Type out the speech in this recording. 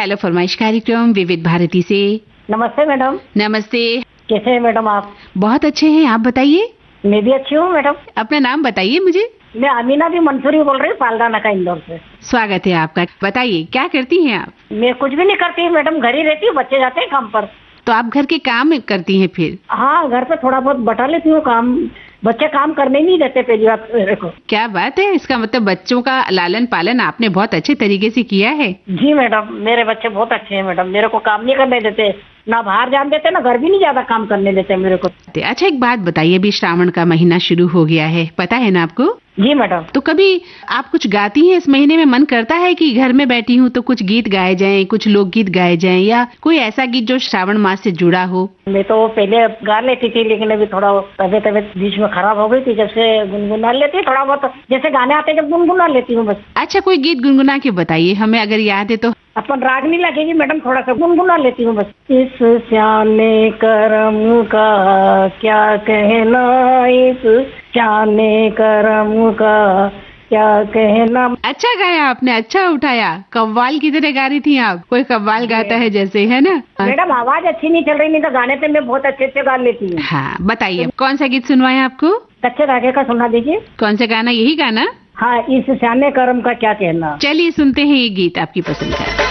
Hello फरमाइश कार्यक्रम विविध भारती से। नमस्ते मैडम। नमस्ते। कैसे हैं मैडम आप? बहुत अच्छे हैं, आप बताइए। मैं भी अच्छी हूँ मैडम। अपना नाम बताइए मुझे। मैं अमीना भी मंसूरी बोल रही हूँ, पालडाना का इंदौर से। स्वागत है आपका। बताइए क्या करती हैं आप? मैं कुछ भी नहीं करती मैडम, घर ही रहती हूँ, बच्चे जाते हैं काम पर। तो आप घर के काम करती हैं फिर? हाँ, घर पे थोड़ा बहुत बटा लेती हूँ काम। बच्चे काम करने नहीं देते पहली बात मेरे को। क्या बात है, इसका मतलब बच्चों का लालन पालन आपने बहुत अच्छे तरीके से किया है। जी मैडम, मेरे बच्चे बहुत अच्छे हैं मैडम, मेरे को काम नहीं करने देते, ना बाहर जाने देते, ना घर भी नहीं ज्यादा काम करने देते मेरे को। अच्छा एक बात बताइए, अभी श्रावण का महीना शुरू हो गया है, पता है ना आपको? जी मैडम। तो कभी आप कुछ गाती हैं इस महीने में? मन करता है कि घर में बैठी हूँ तो कुछ गीत गाए जाएं, कुछ लोकगीत गाए जाएं, या कोई ऐसा गीत जो श्रावण मास से जुड़ा हो? मैं तो पहले गा लेती थी, लेकिन अभी थोड़ा तबीयत बीच में खराब हो गई थी, जब से गुनगुना लेती हूँ थोड़ा बहुत, जैसे गाने आते जब गुनगुना लेती हूँ बस। अच्छा कोई गीत गुनगुना के बताइए हमें, अगर याद है तो। अपन राग नहीं लगेगी मैडम, थोड़ा सा गुनगुना लेती हूँ बस। इस श्याने करम का क्या कहना, इस श्याने करम का क्या कहना। अच्छा गाया आपने, अच्छा उठाया, कव्वाल की तरह गा रही थी आप। कोई कव्वाल गाता है जैसे, है ना? मैडम आवाज अच्छी नहीं चल रही, नहीं तो गाने पे मैं बहुत अच्छे से गा लेती हूँ। हाँ बताइए, कौन सा गीत सुनवाएं आपको? कच्चे धागे का सुना दीजिए। कौन सा गाना? यही गाना? हाँ, इस श्याने करम का क्या कहना। चलिए सुनते हैं ये गीत आपकी पसंद का।